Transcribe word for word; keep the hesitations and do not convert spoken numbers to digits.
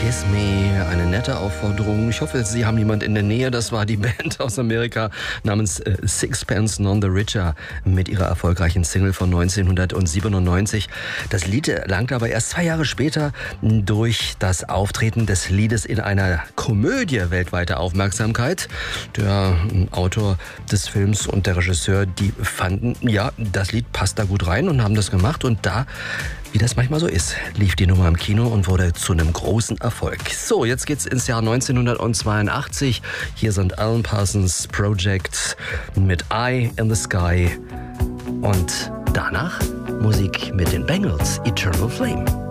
Kiss Me, eine nette Aufforderung. Ich hoffe, Sie haben jemand in der Nähe. Das war die Band aus Amerika namens äh, Sixpence None the Richer mit ihrer erfolgreichen Single von neunzehnhundertsiebenundneunzig. Das Lied erlangte aber erst zwei Jahre später durch das Auftreten des Liedes in einer Komödie weltweite Aufmerksamkeit. Der Autor des Films und der Regisseur, die fanden, ja, das Lied passt da gut rein und haben das gemacht. Und da, wie das manchmal so ist, lief die Nummer im Kino und wurde zu einem großen Erfolg. So, jetzt geht's ins Jahr neunzehnhundertzweiundachtzig. Hier sind Alan Parsons Project mit Eye in the Sky. Und danach Musik mit den Bangles, Eternal Flame.